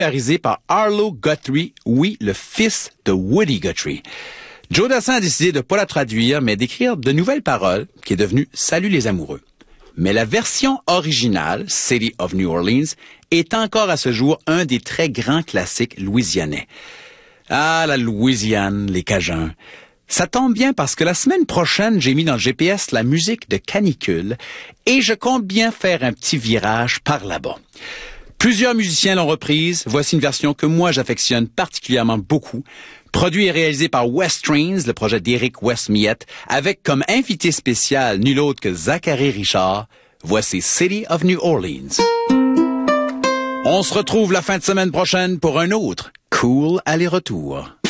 popularisé par Arlo Guthrie, oui, le fils de Woody Guthrie. Joe Dassin a décidé de ne pas la traduire, mais d'écrire de nouvelles paroles, qui est devenue « Salut les amoureux ». Mais la version originale, City of New Orleans, est encore à ce jour un des très grands classiques louisianais. Ah, la Louisiane, les Cajuns. Ça tombe bien parce que la semaine prochaine, j'ai mis dans le GPS la musique de Canicule et je compte bien faire un petit virage par là-bas. Plusieurs musiciens l'ont reprise. Voici une version que moi j'affectionne particulièrement beaucoup. Produit et réalisé par West Trains, le projet d'Éric West-Miette, avec comme invité spécial nul autre que Zachary Richard. Voici City of New Orleans. On se retrouve la fin de semaine prochaine pour un autre cool aller-retour.